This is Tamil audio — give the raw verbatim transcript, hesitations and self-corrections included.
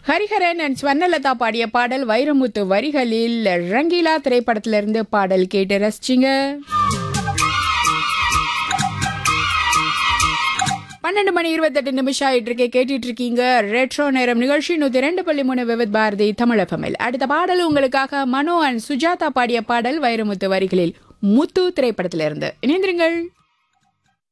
ஹரிஹரன் அண்ட் ஸ்வர்ணலதா பாடிய பாடல் வைரமுத்து வரிகளில் ரங்கீலா திரைப்படத்திலிருந்து பாடல் கேட்டு ரசிச்சிங்க. பன்னெண்டு மணி இருபத்தெட்டு நிமிஷம் ஆயிட்டு இருக்கே கேட்டுட்டு இருக்கீங்க ரெட்ரோ நேரம் நிகழ்ச்சி நூத்தி ரெண்டு புள்ளி மூணு விவித் பாரதி தமிழகமில். அடுத்த பாடல் உங்களுக்காக மனோ அண்ட் சுஜாதா பாடிய பாடல் வைரமுத்து வரிகளில் முத்து திரைப்படத்திலிருந்து. இணைந்திருங்கள்.